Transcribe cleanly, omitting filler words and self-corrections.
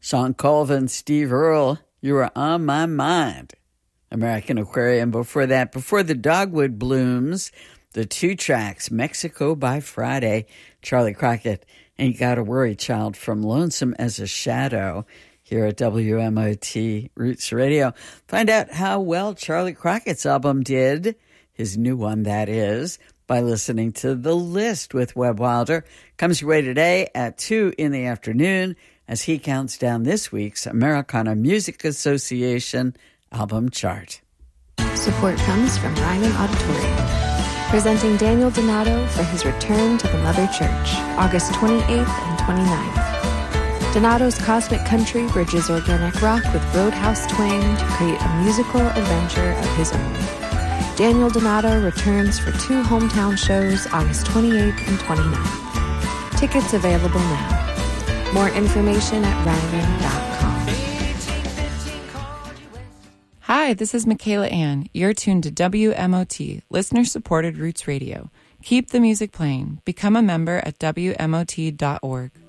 Sean Colvin, Steve Earle, You Were On My Mind. American Aquarium before that. Before the Dogwood Blooms, the two tracks, Mexico by Friday, Charlie Crockett, Ain't Gotta Worry Child from Lonesome as a Shadow here at WMOT Roots Radio. Find out how well Charlie Crockett's album did, his new one that is, by listening to The List with Webb Wilder. Comes your way today at 2 in the afternoon as he counts down this week's Americana Music Association album chart. Support comes from Ryman Auditorium, presenting Daniel Donato for his return to the Mother Church, August 28th and 29th. Donato's Cosmic Country bridges organic rock with roadhouse twang to create a musical adventure of his own. Daniel Donato returns for 2 hometown shows, August 28th and 29th. Tickets available now. More information at ryman.com. Hi, this is Michaela Ann. You're tuned to WMOT, listener-supported Roots Radio. Keep the music playing. Become a member at WMOT.org.